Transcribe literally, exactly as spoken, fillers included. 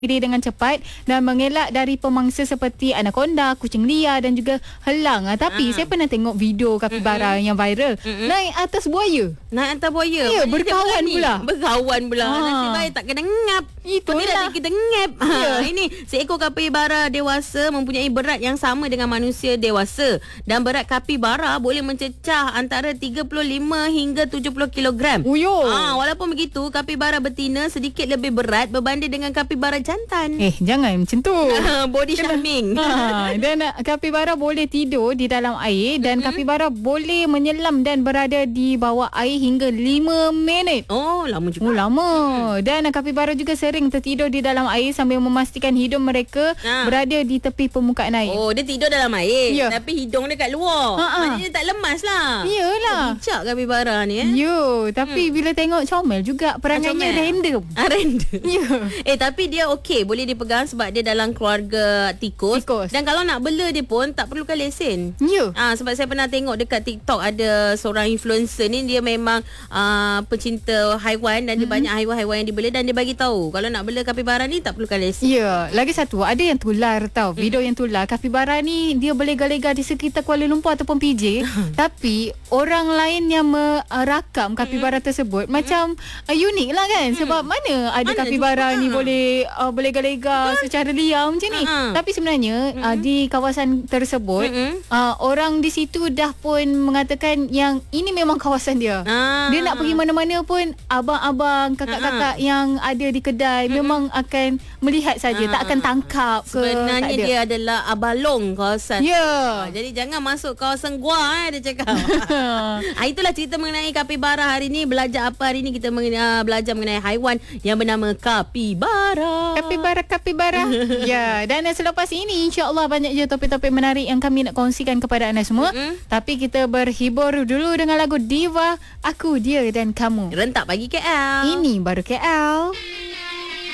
diri dengan cepat dan mengelak dari pemangsa seperti anaconda, kucing liar dan juga helang. Ha, tapi Ah. saya pernah tengok video kapibara mm-hmm. yang viral Mm-mm. naik atas buaya. Naik atas buaya. Ya, Maknanya berkawan dia pula. Berkawan pula. Ah. Nasib baik tak kena ngap. Itulah. Tapi kita ngap. Ya. Ha, ini seekor kapibara dewasa mempunyai berat yang sama dengan manusia dewasa. Dan berat kapibara boleh mencecah antara tiga puluh lima hingga tujuh puluh kilogram. Uyo. Ah, walaupun begitu, kapibara betina sedikit lebih berat berbanding dengan kapibara jantan. Eh, jangan macam tu. Body shaming. Ha, dan uh, kapibara boleh tidur di dalam air dan mm-hmm. kapibara boleh menyelam dan berada di bawah air hingga lima minit. Oh, lama juga. Oh, lama. Hmm. Dan uh, kapibara juga sering tertidur di dalam air sambil memastikan hidung mereka ha. berada di tepi permukaan air. Oh, dia tidur dalam air. Ya. Tapi hidung dia kat luar. Ha-ha. Maknanya dia tak lemas lah. Iyalah. Oh, bijak kapibara ni eh. Yo, tapi hmm. bila tengok comel juga perangannya comel. random. Ah, random. Ya. Eh, tapi dia okey. Boleh dipegang sebab dia dalam keluarga tikus. Tikus. Dan kalau nak bela dia pun tak perlukan lesen. Ya. Ah, sebab saya pernah tengok dekat TikTok ada seorang influencer ni, dia memang ah, pecinta haiwan dan dia mm-hmm. banyak haiwan-haiwan yang dibela dan dia bagi tahu kalau nak bela kapibara ni tak perlukan lesen. Ya, lagi satu ada yang tular tau. Video mm-hmm. yang tular kapibara ni dia berlega-lega di sekitar Kuala Lumpur ataupun P J tapi orang lain yang merakam kapibara mm-hmm. tersebut mm-hmm. macam uh, unik lah kan mm-hmm. sebab mana ada mana kapibara juga. ni boleh uh, berlega-lega secara liar macam ni. Uh-huh. Tapi sebenarnya mm-hmm. uh, di kawasan tersebut mm-hmm. uh, orang di situ dah pun mengatakan yang ini memang kawasan dia. Ah. Dia nak pergi mana-mana pun abang-abang, kakak-kakak uh-huh. yang ada di kedai mm-hmm. memang akan melihat saja, uh-huh. tak akan tangkap ke. Sebenarnya dia adalah abalong kawasan. Ya. Yeah. Ah, jadi jangan masuk kawasan gua eh, dia cakap. ah, itulah cerita mengenai kapibara hari ni. Belajar apa hari ni? Kita mengenai, uh, belajar mengenai haiwan yang bernama kapibara. Kapibara, kapibara. Ya, dan selepas ini insya-Allah banyak je topik-topik menarik yang kami nak kongsikan kepada anda semua. Mm-hmm. Tapi kita berhibur dulu dengan lagu Diva, Aku, Dia dan Kamu. Rentak pagi K L. Ini baru K L.